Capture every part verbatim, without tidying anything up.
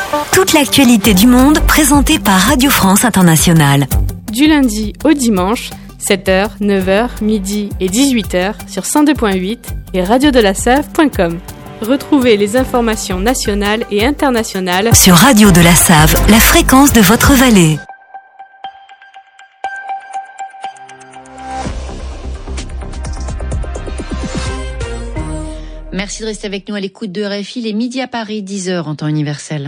Toute l'actualité du monde présentée par Radio France Internationale. Du lundi au dimanche, sept heures, neuf heures, midi et dix-huit heures sur cent deux virgule huit et radio de la save point com. Retrouvez les informations nationales et internationales sur Radio de la Save, la fréquence de votre vallée. Merci de rester avec nous à l'écoute de R F I, les midi à Paris, dix heures en temps universel.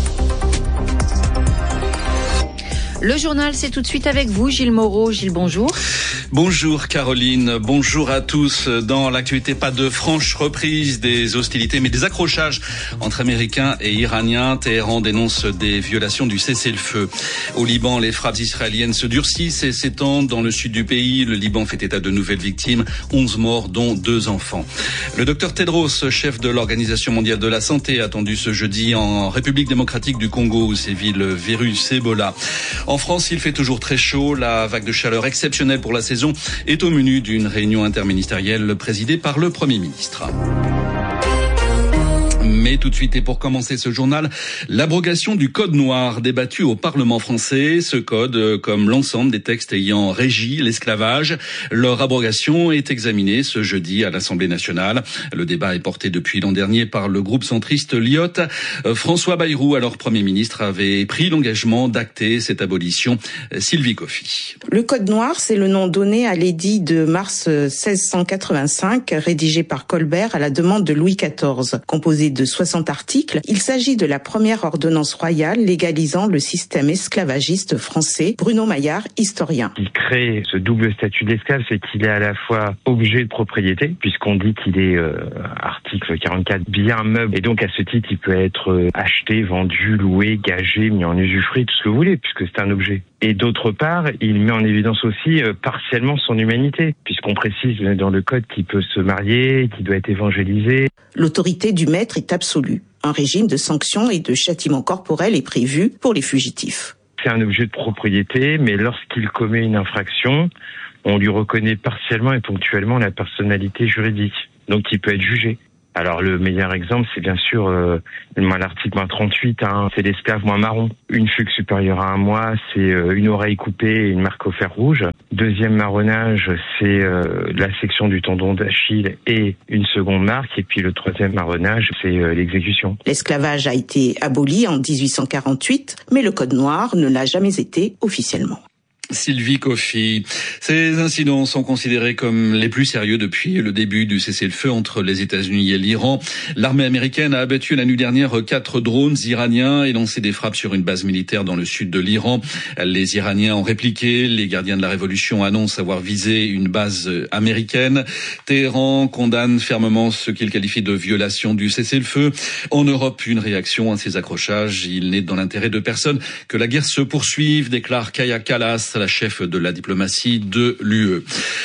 Le journal, c'est tout de suite avec vous, Gilles Moreau. Gilles, bonjour. Bonjour Caroline, bonjour à tous. Dans l'actualité, pas de franche reprise des hostilités, mais des accrochages entre Américains et Iraniens. Téhéran dénonce des violations du cessez-le-feu. Au Liban, les frappes israéliennes se durcissent et s'étendent dans le sud du pays. Le Liban fait état de nouvelles victimes, onze morts dont deux enfants. Le docteur Tedros, chef de l'Organisation mondiale de la santé, attendu ce jeudi en République démocratique du Congo où sévit le virus Ebola. En France, il fait toujours très chaud. La vague de chaleur exceptionnelle pour la saison est au menu d'une réunion interministérielle présidée par le Premier ministre. Mais tout de suite, et pour commencer ce journal, l'abrogation du code noir débattu au Parlement français. Ce code, comme l'ensemble des textes ayant régi l'esclavage, leur abrogation est examinée ce jeudi à l'Assemblée nationale. Le débat est porté depuis l'an dernier par le groupe centriste L I O T. François Bayrou, alors Premier ministre, avait pris l'engagement d'acter cette abolition. Sylvie Coffy. Le code noir, c'est le nom donné à l'édit de mars seize cent quatre-vingt-cinq, rédigé par Colbert à la demande de Louis quatorze, composé de soixante articles. Il s'agit de la première ordonnance royale légalisant le système esclavagiste français. Bruno Maillard, historien. Il crée ce double statut d'esclave, c'est qu'il est à la fois objet de propriété, puisqu'on dit qu'il est, euh, article quarante-quatre, bien meuble, et donc à ce titre, il peut être euh, acheté, vendu, loué, gagé, mis en usufruit, tout ce que vous voulez, puisque c'est un objet. Et d'autre part, il met en évidence aussi euh, partiellement son humanité, puisqu'on précise dans le code qu'il peut se marier, qu'il doit être évangélisé. L'autorité du maître est absolue. Un régime de sanctions et de châtiments corporels est prévu pour les fugitifs. C'est un objet de propriété, mais lorsqu'il commet une infraction, on lui reconnaît partiellement et ponctuellement la personnalité juridique. Donc il peut être jugé. Alors le meilleur exemple, c'est bien sûr euh, l'article moins trente-huit, hein, c'est l'esclave moins marron. Une fugue supérieure à un mois, c'est euh, une oreille coupée et une marque au fer rouge. Deuxième marronnage, c'est euh, la section du tendon d'Achille et une seconde marque. Et puis le troisième marronnage, c'est euh, l'exécution. L'esclavage a été aboli en dix-huit cent quarante-huit, mais le code noir ne l'a jamais été officiellement. Sylvie Coffy. Ces incidents sont considérés comme les plus sérieux depuis le début du cessez-le-feu entre les États-Unis et l'Iran. L'armée américaine a abattu la nuit dernière quatre drones iraniens et lancé des frappes sur une base militaire dans le sud de l'Iran. Les Iraniens ont répliqué. Les gardiens de la révolution annoncent avoir visé une base américaine. Téhéran condamne fermement ce qu'il qualifie de violation du cessez-le-feu. En Europe, une réaction à ces accrochages. Il n'est dans l'intérêt de personne que la guerre se poursuive, déclare Kaja Kallas, la chef de la diplomatie de l'U E.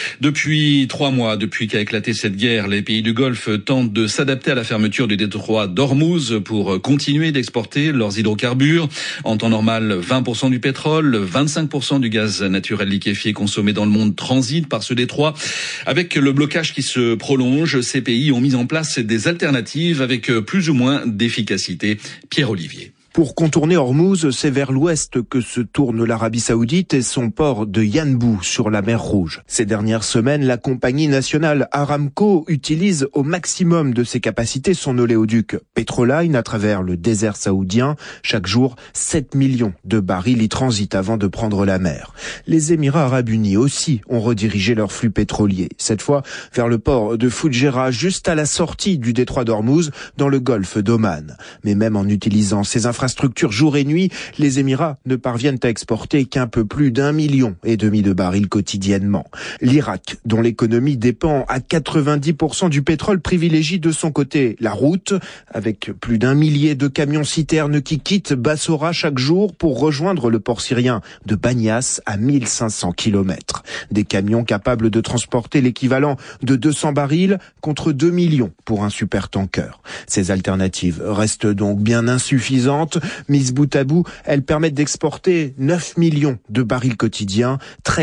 Depuis trois mois, depuis qu'a éclaté cette guerre, les pays du Golfe tentent de s'adapter à la fermeture du détroit d'Ormuz pour continuer d'exporter leurs hydrocarbures. En temps normal, vingt pour cent du pétrole, vingt-cinq pour cent du gaz naturel liquéfié consommé dans le monde transite par ce détroit. Avec le blocage qui se prolonge, ces pays ont mis en place des alternatives avec plus ou moins d'efficacité. Pierre Olivier. Pour contourner Ormuz, c'est vers l'ouest que se tourne l'Arabie Saoudite et son port de Yanbu sur la mer Rouge. Ces dernières semaines, la compagnie nationale Aramco utilise au maximum de ses capacités son oléoduc Petroline à travers le désert saoudien. Chaque jour, sept millions de barils y transitent avant de prendre la mer. Les Émirats arabes unis aussi ont redirigé leur flux pétrolier, cette fois vers le port de Fujairah, juste à la sortie du détroit d'Ormuz, dans le golfe d'Oman. Mais même en utilisant ces infrastructures infrastructures jour et nuit, les Émirats ne parviennent à exporter qu'un peu plus d'un million et demi de barils quotidiennement. L'Irak, dont l'économie dépend à quatre-vingt-dix pour cent du pétrole, privilégie de son côté la route, avec plus d'un millier de camions-citernes qui quittent Bassora chaque jour pour rejoindre le port syrien de Banias à mille cinq cents kilomètres. Des camions capables de transporter l'équivalent de deux cents barils contre deux millions pour un supertanker. Ces alternatives restent donc bien insuffisantes. Mises bout à bout, elles permettent d'exporter neuf millions de barils quotidiens, très loin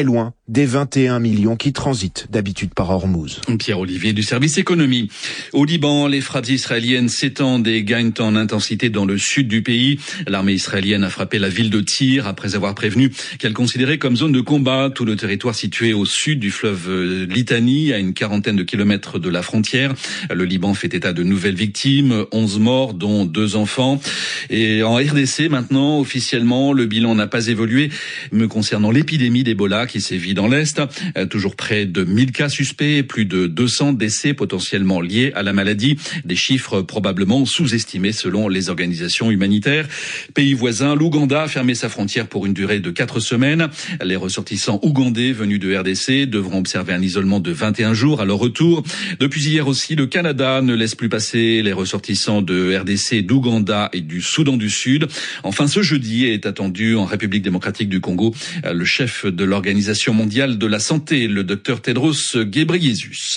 des vingt et un millions qui transitent d'habitude par Hormuz. Pierre-Olivier du service économie. Au Liban, les frappes israéliennes s'étendent et gagnent en intensité dans le sud du pays. L'armée israélienne a frappé la ville de Tyr après avoir prévenu qu'elle considérait comme zone de combat tout le territoire situé au sud du fleuve Litani, à une quarantaine de kilomètres de la frontière. Le Liban fait état de nouvelles victimes, onze morts, dont deux enfants. Et en R D C, maintenant, officiellement, le bilan n'a pas évolué, me concernant l'épidémie d'Ebola qui sévit dans l'Est. Toujours près de mille cas suspects, plus de deux cents décès potentiellement liés à la maladie. Des chiffres probablement sous-estimés selon les organisations humanitaires. Pays voisin, l'Ouganda a fermé sa frontière pour une durée de quatre semaines. Les ressortissants ougandais venus de R D C devront observer un isolement de vingt et un jours à leur retour. Depuis hier aussi, le Canada ne laisse plus passer les ressortissants de R D C, d'Ouganda et du Soudan du Sud. Enfin, ce jeudi est attendu en République démocratique du Congo le chef de l'Organisation mondiale de la santé, le docteur Tedros Ghebreyesus.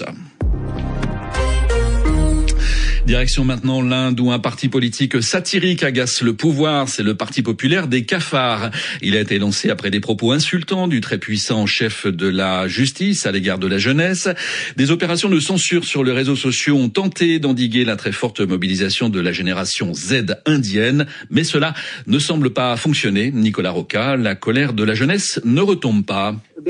Direction maintenant l'Inde où un parti politique satirique agace le pouvoir, c'est le Parti populaire des cafards. Il a été lancé après des propos insultants du très puissant chef de la justice à l'égard de la jeunesse. Des opérations de censure sur les réseaux sociaux ont tenté d'endiguer la très forte mobilisation de la génération Z indienne, mais cela ne semble pas fonctionner. Nicolas Rocca, la colère de la jeunesse ne retombe pas.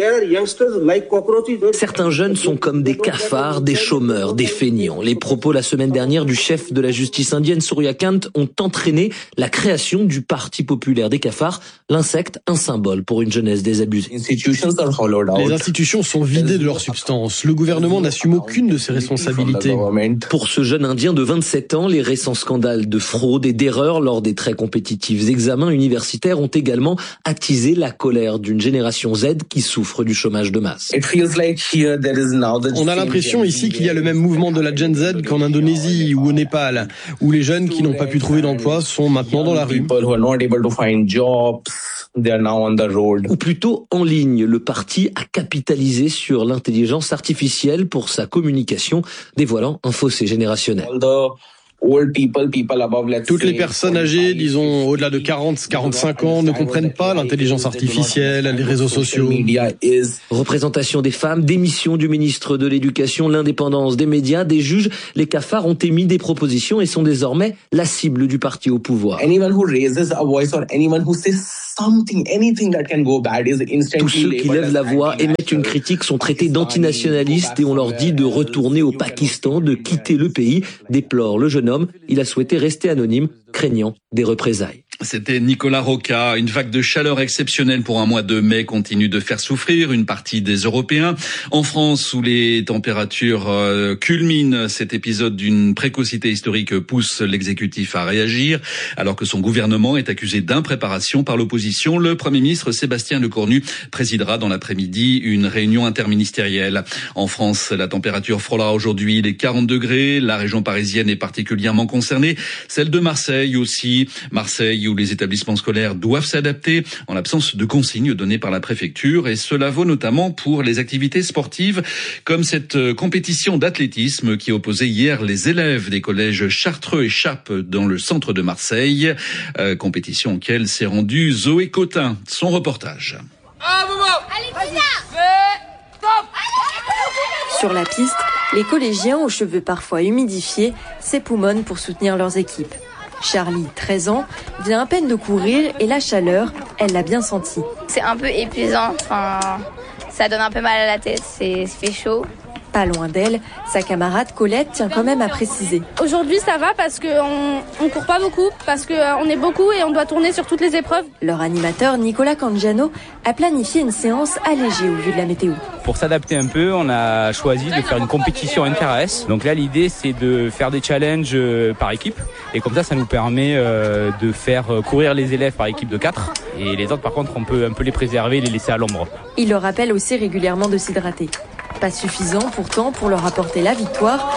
Certains jeunes sont comme des cafards, des chômeurs, des feignants. Les propos la semaine dernière du chef de la justice indienne, Surya Kant, ont entraîné la création du Parti populaire des cafards, l'insecte, un symbole pour une jeunesse désabusée. Les institutions sont vidées de leur substance. Le gouvernement n'assume aucune de ses responsabilités. Pour ce jeune Indien de vingt-sept ans, les récents scandales de fraude et d'erreur lors des très compétitifs examens universitaires ont également attisé la colère d'une génération Z qui souffre du chômage de masse. On a l'impression ici qu'il y a le même mouvement de la Gen Z qu'en Indonésie ou au Népal, où les jeunes qui n'ont pas pu trouver d'emploi sont maintenant dans la rue. Ou plutôt en ligne, le parti a capitalisé sur l'intelligence artificielle pour sa communication, dévoilant un fossé générationnel. Toutes les personnes âgées, disons au-delà de quarante à quarante-cinq ans, ne comprennent pas l'intelligence artificielle, les réseaux sociaux. Représentation des femmes, démission du ministre de l'Éducation, l'indépendance des médias, des juges, les cafards ont émis des propositions et sont désormais la cible du parti au pouvoir. Tous ceux qui lèvent la voix, émettent une critique, sont traités d'antinationalistes et on leur dit de retourner au Pakistan, de quitter le pays, déplore le jeune homme. Il a souhaité rester anonyme, craignant des représailles. C'était Nicolas Rocca. Une vague de chaleur exceptionnelle pour un mois de mai continue de faire souffrir une partie des Européens. En France, où les températures euh, culminent, cet épisode d'une précocité historique pousse l'exécutif à réagir. Alors que son gouvernement est accusé d'impréparation par l'opposition, le Premier ministre Sébastien Lecornu présidera dans l'après-midi une réunion interministérielle. En France, la température frôlera aujourd'hui les quarante degrés. La région parisienne est particulièrement concernée. Celle de Marseille aussi. Marseille où les établissements scolaires doivent s'adapter en l'absence de consignes données par la préfecture, et cela vaut notamment pour les activités sportives comme cette compétition d'athlétisme qui opposait hier les élèves des collèges Chartreux et Chappe dans le centre de Marseille, euh, compétition auquel s'est rendue Zoé Cotin. Son reportage. Sur la piste, les collégiens aux cheveux parfois humidifiés s'époumonnent pour soutenir leurs équipes. Charlie, treize ans, vient à peine de courir et la chaleur, elle l'a bien senti. C'est un peu épuisant, enfin, ça donne un peu mal à la tête, c'est, ça fait chaud. Pas loin d'elle, sa camarade Colette tient quand même à préciser. Aujourd'hui ça va parce qu'on on court pas beaucoup, parce qu'on euh, est beaucoup et on doit tourner sur toutes les épreuves. Leur animateur Nicolas Cangiano a planifié une séance allégée au vu de la météo. Pour s'adapter un peu, on a choisi de faire une compétition inter-A S. Donc là l'idée c'est de faire des challenges par équipe, et comme ça ça nous permet euh, de faire courir les élèves par équipe de quatre, et les autres par contre on peut un peu les préserver et les laisser à l'ombre. Il leur rappelle aussi régulièrement de s'hydrater. Pas suffisant pourtant pour leur apporter la victoire.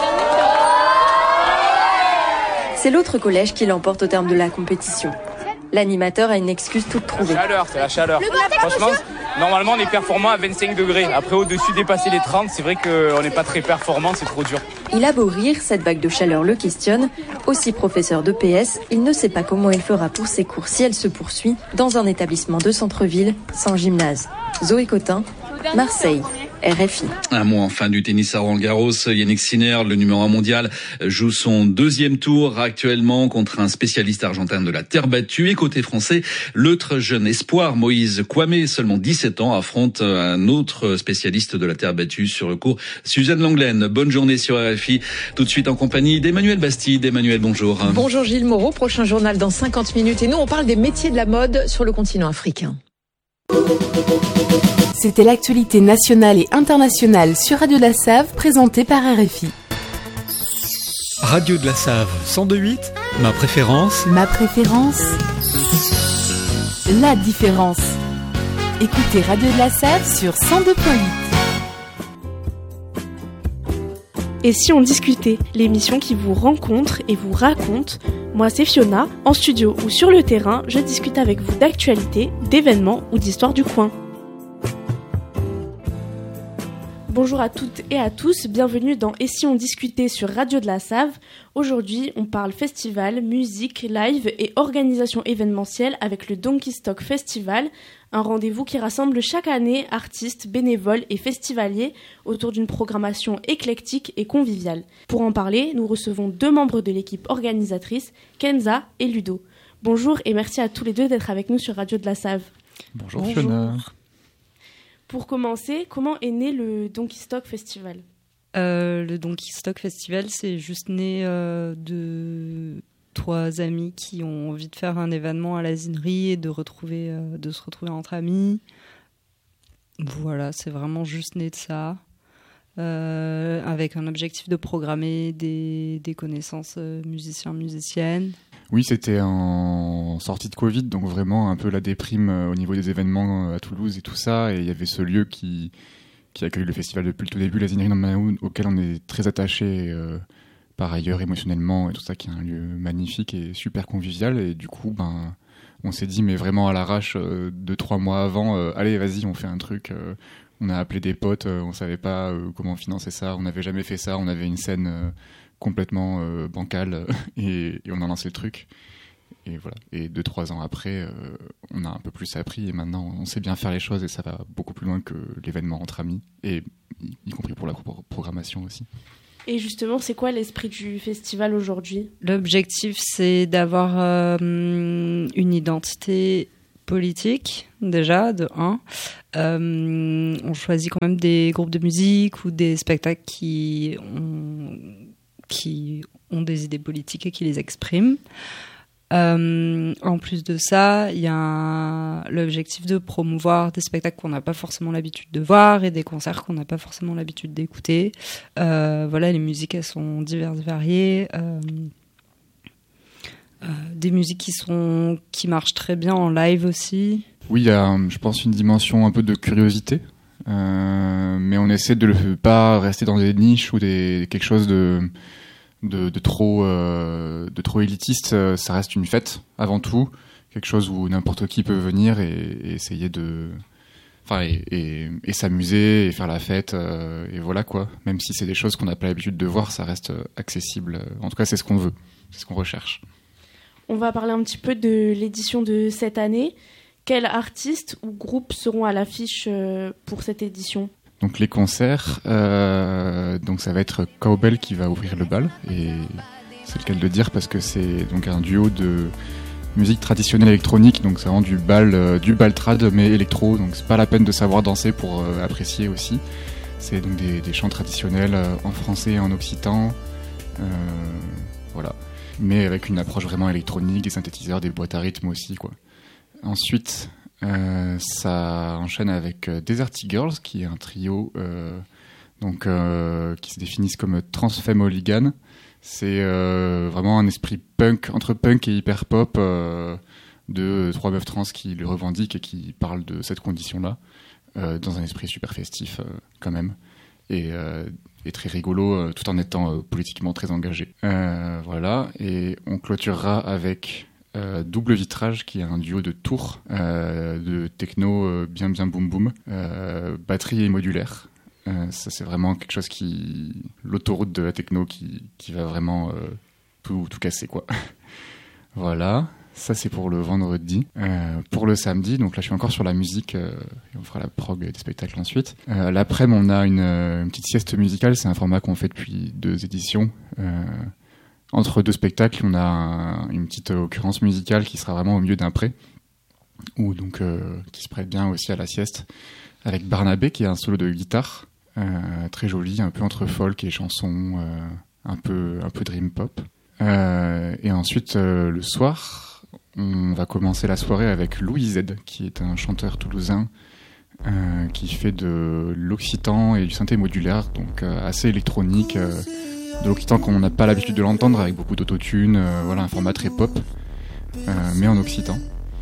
C'est l'autre collège qui l'emporte au terme de la compétition. L'animateur a une excuse toute trouvée. La chaleur, c'est la chaleur. Franchement, normalement on est performant à vingt-cinq degrés. Après au-dessus dépasser les trente, c'est vrai qu'on n'est pas très performant, c'est trop dur. Il a beau rire, cette vague de chaleur le questionne. Aussi professeur de P S, il ne sait pas comment il fera pour ses cours si elle se poursuit dans un établissement de centre-ville sans gymnase. Zoé Cotin, Marseille, R F I. Un mot enfin du tennis à Roland-Garros. Yannick Sinner, le numéro un mondial, joue son deuxième tour actuellement contre un spécialiste argentin de la terre battue. Et côté français, l'autre jeune espoir, Moïse Kouamé, seulement dix-sept ans, affronte un autre spécialiste de la terre battue sur le court, Suzanne Langlaine. Bonne journée sur R F I. Tout de suite en compagnie d'Emmanuel Bastide. Emmanuel, bonjour. Bonjour Gilles Moreau. Prochain journal dans cinquante minutes. Et nous, on parle des métiers de la mode sur le continent africain. C'était l'actualité nationale et internationale sur Radio de la Save, présentée par R F I. Radio de la Save, cent deux virgule huit, ma préférence. Ma préférence. La différence. Écoutez Radio de la Save sur cent deux virgule huit. Et si on discutait, l'émission qui vous rencontre et vous raconte. Moi c'est Fiona, en studio ou sur le terrain, je discute avec vous d'actualité, d'événements ou d'histoire du coin. Bonjour à toutes et à tous, bienvenue dans Et si on discutait sur Radio de la Save. Aujourd'hui, on parle festival, musique, live et organisation événementielle avec le Donkey Stock Festival, un rendez-vous qui rassemble chaque année artistes, bénévoles et festivaliers autour d'une programmation éclectique et conviviale. Pour en parler, nous recevons deux membres de l'équipe organisatrice, Kenza et Ludo. Bonjour et merci à tous les deux d'être avec nous sur Radio de la Save. Bonjour, Bonjour. Fiona. Pour commencer, comment est né le Donkey Stock Festival ? euh, Le Donkey Stock Festival, c'est juste né euh, de trois amis qui ont envie de faire un événement à l'asinerie et de, retrouver, euh, de se retrouver entre amis. Voilà, c'est vraiment juste né de ça, euh, avec un objectif de programmer des, des connaissances euh, musiciens, musiciennes. Oui, c'était en sortie de Covid, donc vraiment un peu la déprime au niveau des événements à Toulouse et tout ça. Et il y avait ce lieu qui, qui accueille le festival depuis le tout début, la Zinerie Namahou, auquel on est très attaché euh, par ailleurs émotionnellement et tout ça, qui est un lieu magnifique et super convivial. Et du coup, ben, on s'est dit, mais vraiment à l'arrache, euh, deux, trois mois avant, euh, allez, vas-y, on fait un truc. Euh, on a appelé des potes, euh, on savait pas euh, comment financer ça, on n'avait jamais fait ça, on avait une scène... Euh, complètement euh, bancal et, et on a lancé le truc et voilà, et deux trois ans après euh, on a un peu plus appris et maintenant on sait bien faire les choses et ça va beaucoup plus loin que l'événement entre amis et y, y compris pour la pro- programmation aussi. Et justement, c'est quoi l'esprit du festival aujourd'hui ? L'objectif, c'est d'avoir euh, une identité politique, déjà, de un. Euh, on choisit quand même des groupes de musique ou des spectacles qui ont qui ont des idées politiques et qui les expriment. Euh, en plus de ça, il y a un, l'objectif de promouvoir des spectacles qu'on n'a pas forcément l'habitude de voir et des concerts qu'on n'a pas forcément l'habitude d'écouter. Euh, voilà, les musiques, elles sont diverses, variées. Euh, euh, des musiques qui, sont, qui marchent très bien en live aussi. Oui, il y a, je pense, une dimension un peu de curiosité. Euh, mais on essaie de ne pas rester dans des niches ou des, quelque chose de... De, de trop euh, de trop élitiste. Ça reste une fête avant tout, quelque chose où n'importe qui peut venir et, et essayer de enfin et, et, et s'amuser et faire la fête euh, et voilà quoi, même si c'est des choses qu'on n'a pas l'habitude de voir, ça reste accessible, en tout cas c'est ce qu'on veut, c'est ce qu'on recherche. On va parler un petit peu de l'édition de cette année. Quels artistes ou groupes seront à l'affiche pour cette édition ? Donc les concerts, euh, donc ça va être Cowbell qui va ouvrir le bal et c'est le cas de le dire parce que c'est donc un duo de musique traditionnelle électronique, donc c'est vraiment du bal, euh, du bal trad mais électro, donc c'est pas la peine de savoir danser pour euh, apprécier aussi. C'est donc des, des chants traditionnels euh, en français et en occitan, euh, voilà, mais avec une approche vraiment électronique, des synthétiseurs, des boîtes à rythme aussi quoi. Ensuite. Euh, ça enchaîne avec euh, Deserty Girls, qui est un trio euh, donc, euh, qui se définissent comme Transfemme Hooligan. C'est euh, vraiment un esprit punk, entre punk et hyper pop, euh, de trois meufs trans qui le revendiquent et qui parlent de cette condition-là, euh, dans un esprit super festif euh, quand même, et, euh, et très rigolo, euh, tout en étant euh, politiquement très engagé. Euh, voilà, et on clôturera avec... Euh, Double Vitrage, qui est un duo de tours euh, de techno euh, bien bien boom boom, euh, batterie et modulaire. Euh, ça c'est vraiment quelque chose qui, l'autoroute de la techno qui qui va vraiment euh, tout tout casser quoi. Voilà. Ça, c'est pour le vendredi. Euh, pour le samedi, donc là, je suis encore sur la musique, euh, et on fera la prog des spectacles ensuite. Euh, l'après-midi, on a une, une petite sieste musicale. C'est un format qu'on fait depuis deux éditions. Euh, entre deux spectacles, on a un, une petite occurrence musicale qui sera vraiment au milieu d'un pré, ou donc euh, qui se prête bien aussi à la sieste, avec Barnabé, qui est un solo de guitare, euh, très joli, un peu entre folk et chanson, euh, un peu, un peu dream pop. Euh, et ensuite, euh, le soir, on va commencer la soirée avec Louis Z, qui est un chanteur toulousain euh, qui fait de l'occitan et du synthé modulaire, donc euh, assez électronique, euh, de l'occitan comme on n'a pas l'habitude de l'entendre, avec beaucoup d'autotune, euh, voilà, un format très pop, euh, mais en occitan.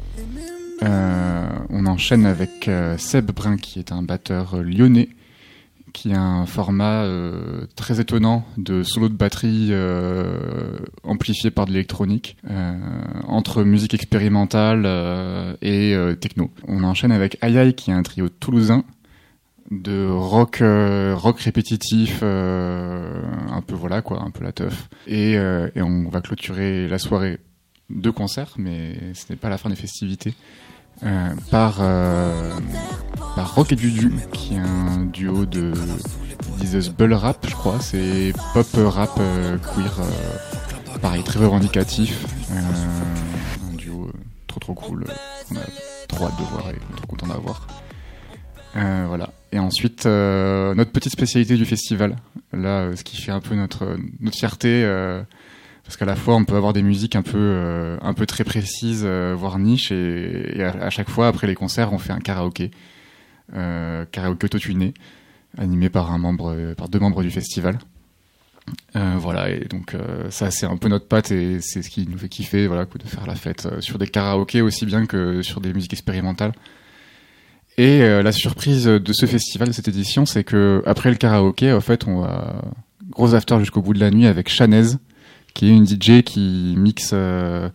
Euh, on enchaîne avec euh, Seb Brun, qui est un batteur euh, lyonnais, qui a un format euh, très étonnant de solo de batterie euh, amplifié par de l'électronique, euh, entre musique expérimentale euh, et euh, techno. On enchaîne avec Aïe Aïe, qui est un trio toulousain de rock euh, rock répétitif, euh, un peu voilà quoi, un peu la teuf. Et, euh, et on va clôturer la soirée de concerts, mais ce n'est pas la fin des festivités. Euh, par, euh, par Rock et Dudu, qui est un duo de disent Bull Rap, je crois, c'est pop rap euh, queer, euh, pareil, très revendicatif, euh, un duo euh, trop trop cool, euh, on a trop hâte de voir et trop content d'avoir. Euh, voilà. Et ensuite, euh, notre petite spécialité du festival, là, euh, ce qui fait un peu notre, notre fierté, euh, parce qu'à la fois on peut avoir des musiques un peu euh, un peu très précises, euh, voire niche, et, et à, à chaque fois après les concerts on fait un karaoké, euh, karaoké autotuné, animé par un membre, euh, par deux membres du festival. Euh, voilà, et donc euh, ça c'est un peu notre patte et c'est ce qui nous fait kiffer, voilà, de faire la fête euh, sur des karaokés aussi bien que sur des musiques expérimentales. Et euh, la surprise de ce festival, de cette édition, c'est que après le karaoké, en fait, on va gros after jusqu'au bout de la nuit avec Chanez, qui est une D J qui mixe euh,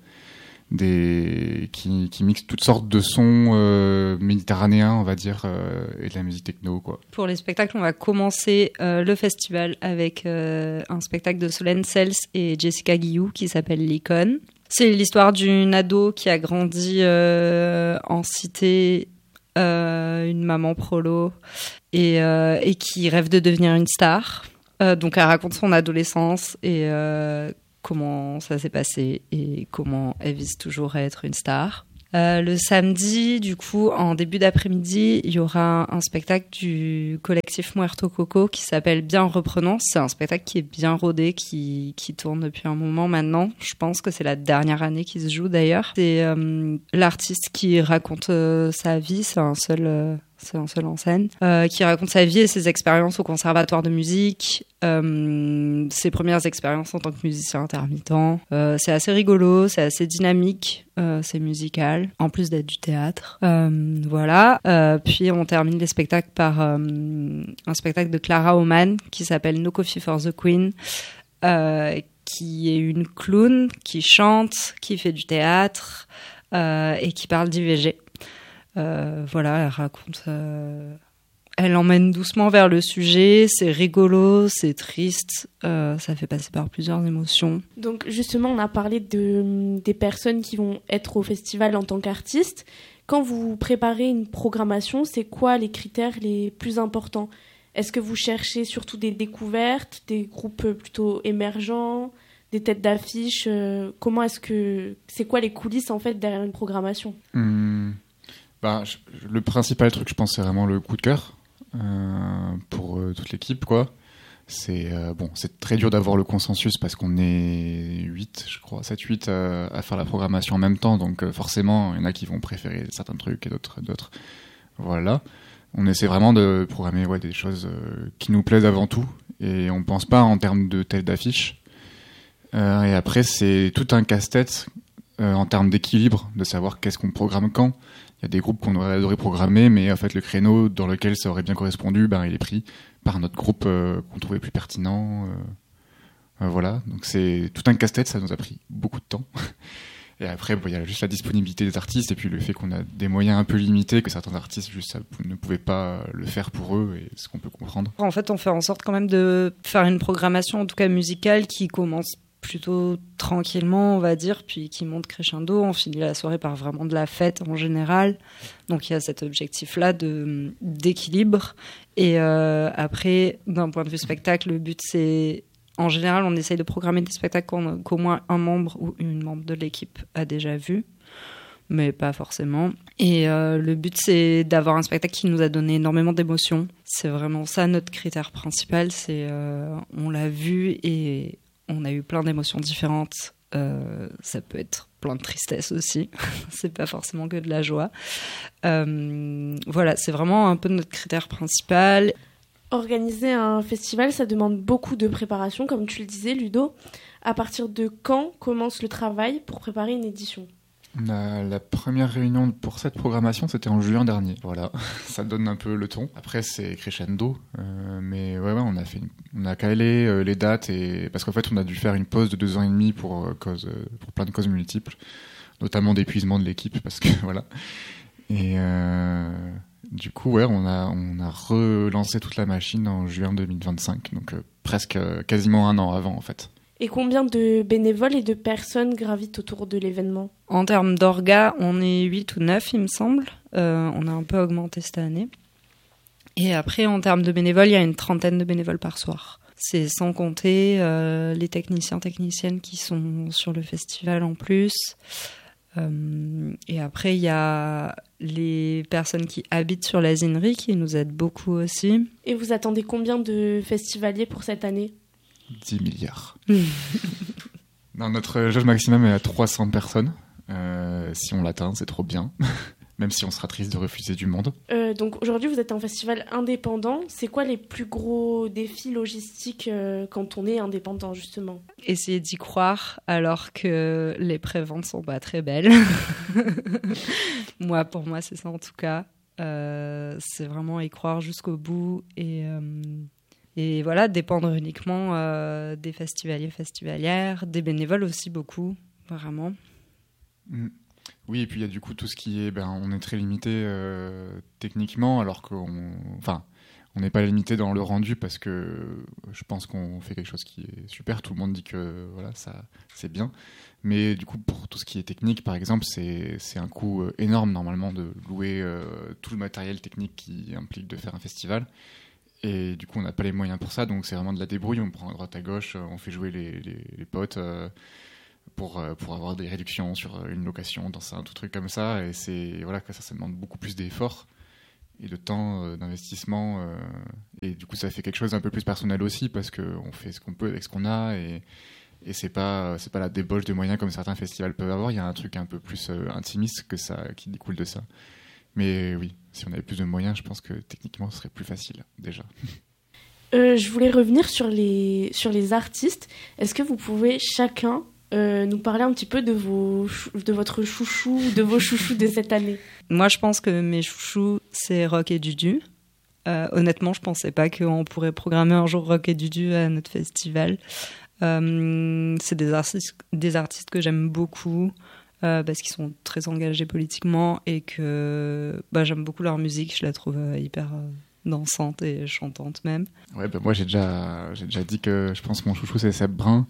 des qui, qui mixe toutes sortes de sons euh, méditerranéens, on va dire, euh, et de la musique techno, quoi. Pour les spectacles, on va commencer euh, le festival avec euh, un spectacle de Solène Sels et Jessica Guillou qui s'appelle L'Icône. C'est l'histoire d'une ado qui a grandi euh, en cité, euh, une maman prolo, et, euh, et qui rêve de devenir une star. Euh, donc elle raconte son adolescence et euh, comment ça s'est passé et comment elle vise toujours à être une star. Euh, le samedi, du coup, en début d'après-midi, il y aura un spectacle du collectif Muerto Coco qui s'appelle Bien Reprenant. C'est un spectacle qui est bien rodé, qui, qui tourne depuis un moment maintenant. Je pense que c'est la dernière année qu'il se joue d'ailleurs. C'est euh, l'artiste qui raconte euh, sa vie, c'est un seul... Euh, c'est un seul en scène, euh, qui raconte sa vie et ses expériences au conservatoire de musique, euh, ses premières expériences en tant que musicien intermittent. Euh, c'est assez rigolo, c'est assez dynamique, euh, c'est musical, en plus d'être du théâtre. Euh, voilà. Euh, puis on termine les spectacles par euh, un spectacle de Clara Oman qui s'appelle No Coffee for the Queen, euh, qui est une clown qui chante, qui fait du théâtre euh, et qui parle d'I V G. Euh, voilà, elle raconte, euh, elle emmène doucement vers le sujet, c'est rigolo, c'est triste, euh, ça fait passer par plusieurs émotions. Donc justement, on a parlé de, des personnes qui vont être au festival en tant qu'artistes. Quand vous préparez une programmation, c'est quoi les critères les plus importants ? Est-ce que vous cherchez surtout des découvertes, des groupes plutôt émergents, des têtes d'affiche ? euh, Comment est-ce que, c'est quoi les coulisses en fait derrière une programmation ? mmh. Bah, je, le principal truc, je pense, c'est vraiment le coup de cœur euh, pour euh, toute l'équipe, quoi. C'est euh, bon, c'est très dur d'avoir le consensus parce qu'on est huit, je crois, sept huit euh, à faire la programmation en même temps, donc euh, forcément, il y en a qui vont préférer certains trucs et d'autres d'autres. Voilà. On essaie vraiment de programmer ouais, des choses euh, qui nous plaisent avant tout et on pense pas en termes de tête d'affiche. Euh, et après, c'est tout un casse-tête euh, en termes d'équilibre, de savoir qu'est-ce qu'on programme quand. Il y a des groupes qu'on aurait adoré programmer, mais en fait le créneau dans lequel ça aurait bien correspondu, ben il est pris par un autre groupe euh, qu'on trouvait plus pertinent. Euh, euh, voilà, donc c'est tout un casse-tête, ça nous a pris beaucoup de temps. Et après, bon, il y a juste la disponibilité des artistes et puis le fait qu'on a des moyens un peu limités, que certains artistes juste ça, ne pouvaient pas le faire pour eux, et ce qu'on peut comprendre. En fait, on fait en sorte quand même de faire une programmation, en tout cas musicale, qui commence plutôt tranquillement, on va dire, puis qui monte crescendo. On finit la soirée par vraiment de la fête en général. Donc il y a cet objectif-là de, d'équilibre. Et euh, après, d'un point de vue spectacle, le but c'est, en général, on essaye de programmer des spectacles qu'on, qu'au moins un membre ou une membre de l'équipe a déjà vu, mais pas forcément. Et euh, le but c'est d'avoir un spectacle qui nous a donné énormément d'émotions. C'est vraiment ça notre critère principal. C'est euh, on l'a vu et on a eu plein d'émotions différentes. Euh, ça peut être plein de tristesse aussi. C'est pas forcément que de la joie. Euh, voilà, c'est vraiment un peu notre critère principal. Organiser un festival, ça demande beaucoup de préparation, comme tu le disais, Ludo. À partir de quand commence le travail pour préparer une édition ? La, la première réunion pour cette programmation, c'était en juin dernier. Voilà, ça donne un peu le ton. Après, c'est crescendo, euh, mais ouais, ouais, on a fait, une, on a calé euh, les dates et parce qu'en fait, on a dû faire une pause de deux ans et demi pour euh, cause, euh, pour plein de causes multiples, notamment d'épuisement de l'équipe, parce que voilà. Et euh, du coup, ouais, on a, on a relancé toute la machine en juin deux mille vingt-cinq, donc euh, presque, euh, quasiment un an avant, en fait. Et combien de bénévoles et de personnes gravitent autour de l'événement ? En termes d'orga, on est huit ou neuf, il me semble. Euh, on a un peu augmenté cette année. Et après, en termes de bénévoles, il y a une trentaine de bénévoles par soir. C'est sans compter euh, les techniciens, techniciennes qui sont sur le festival en plus. Euh, et après, il y a les personnes qui habitent sur la Zinerie qui nous aident beaucoup aussi. Et vous attendez combien de festivaliers pour cette année ? dix milliards. Non, notre jauge maximum est à trois cents personnes. Euh, si on l'atteint, c'est trop bien. Même si on sera triste de refuser du monde. Euh, donc aujourd'hui, vous êtes un festival indépendant. C'est quoi les plus gros défis logistiques euh, quand on est indépendant, justement ? Essayer d'y croire alors que les préventes sont pas très belles. Moi, pour moi, c'est ça en tout cas. Euh, c'est vraiment y croire jusqu'au bout et... Euh... Et voilà, dépendre uniquement euh, des festivaliers, festivalières, des bénévoles aussi beaucoup, vraiment. Mmh. Oui, et puis il y a du coup tout ce qui est... Ben, on est très limité euh, techniquement, alors qu'on... Enfin, on n'est pas limité dans le rendu parce que je pense qu'on fait quelque chose qui est super. Tout le monde dit que voilà, ça, c'est bien. Mais du coup, pour tout ce qui est technique, par exemple, c'est, c'est un coût énorme normalement de louer euh, tout le matériel technique qui implique de faire un festival. Et du coup, on n'a pas les moyens pour ça, donc c'est vraiment de la débrouille. On prend à droite à gauche, on fait jouer les, les, les potes euh, pour, euh, pour avoir des réductions sur une location, dans un tout truc comme ça. Et c'est, voilà, ça, ça demande beaucoup plus d'efforts et de temps, euh, d'investissement. Euh, et du coup, ça fait quelque chose d'un peu plus personnel aussi, parce qu'on fait ce qu'on peut avec ce qu'on a. Et, et c'est pas, c'est pas la débauche de moyens comme certains festivals peuvent avoir. Il y a un truc un peu plus euh, intimiste que ça, qui découle de ça. Mais oui, si on avait plus de moyens, je pense que techniquement, ce serait plus facile, déjà. Euh, je voulais revenir sur les, sur les artistes. Est-ce que vous pouvez chacun euh, nous parler un petit peu de, vos, de votre chouchou, de vos chouchous de cette année ? Moi, je pense que mes chouchous, c'est Rock et Dudu. Euh, honnêtement, je ne pensais pas qu'on pourrait programmer un jour Rock et Dudu à notre festival. Euh, c'est des artistes, des artistes que j'aime beaucoup. Euh, parce qu'ils sont très engagés politiquement et que bah, j'aime beaucoup leur musique, je la trouve euh, hyper euh, dansante et chantante même. Ouais, bah, moi j'ai déjà, j'ai déjà dit que je pense que mon chouchou c'est Seb Brun,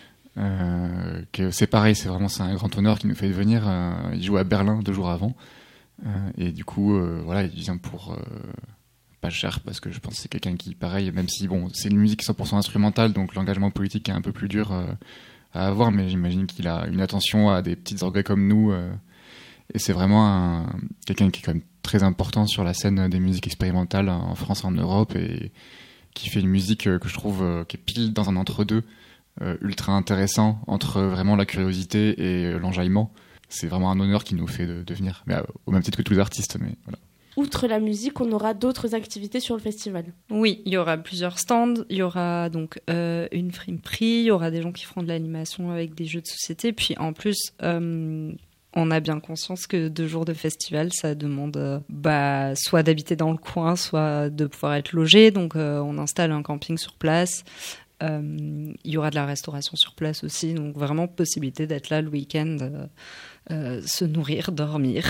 euh, que c'est pareil, c'est vraiment c'est un grand honneur qu'il nous fait venir. Euh, il joue à Berlin deux jours avant euh, et du coup euh, voilà, il vient pour euh, pas cher parce que je pense que c'est quelqu'un qui pareil, même si bon c'est une musique cent pour cent instrumentale donc l'engagement politique est un peu plus dur. Euh, à avoir, mais j'imagine qu'il a une attention à des petites orgues comme nous euh, et c'est vraiment un, quelqu'un qui est quand même très important sur la scène des musiques expérimentales en France, en Europe et qui fait une musique euh, que je trouve euh, qui est pile dans un entre-deux euh, ultra intéressant entre vraiment la curiosité et euh, l'enjaillement. C'est vraiment un honneur qu'il nous fait de, de venir, mais, euh, au même titre que tous les artistes, mais voilà. Outre la musique, on aura d'autres activités sur le festival. Oui, il y aura plusieurs stands. Il y aura donc euh, une friperie, il y aura des gens qui feront de l'animation avec des jeux de société. Puis en plus, euh, on a bien conscience que deux jours de festival, ça demande euh, bah, soit d'habiter dans le coin, soit de pouvoir être logé. Donc euh, on installe un camping sur place. Euh, il y aura de la restauration sur place aussi. Donc vraiment possibilité d'être là le week-end, euh, euh, se nourrir, dormir.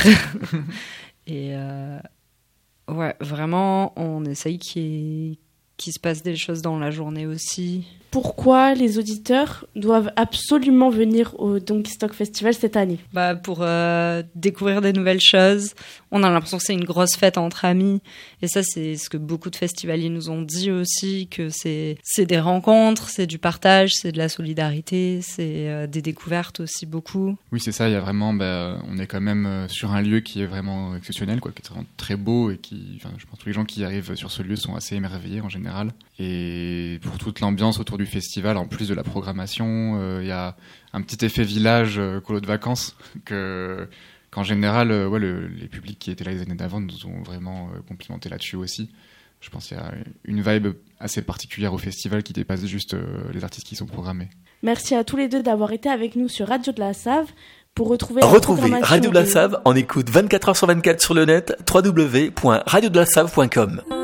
Et euh, ouais, vraiment, on essaye qu'il, y ait, qu'il se passe des choses dans la journée aussi. pourquoi les auditeurs doivent absolument venir au Donkeystock Festival cette année? Bah pour euh, découvrir des nouvelles choses. On a l'impression que c'est une grosse fête entre amis. Et ça, c'est ce que beaucoup de festivaliers nous ont dit aussi, que c'est, c'est des rencontres, c'est du partage, c'est de la solidarité, c'est euh, des découvertes aussi beaucoup. Oui, c'est ça. Il y a vraiment, bah, on est quand même sur un lieu qui est vraiment exceptionnel, quoi, qui est vraiment très beau et qui, enfin, je pense que tous les gens qui arrivent sur ce lieu sont assez émerveillés en général. Et pour toute l'ambiance autour du festival, en plus de la programmation, il euh, y a un petit effet village, euh, colo de vacances, que, qu'en général, euh, ouais, le, les publics qui étaient là les années d'avant nous ont vraiment euh, complimenté là-dessus aussi. Je pense qu'il y a une vibe assez particulière au festival qui dépasse juste euh, les artistes qui sont programmés. Merci à tous les deux d'avoir été avec nous sur Radio de la Save. Pour retrouver, Retrouvez Radio de la Save en écoute vingt-quatre heures sur vingt-quatre sur le net, w w w point radio de la save point com.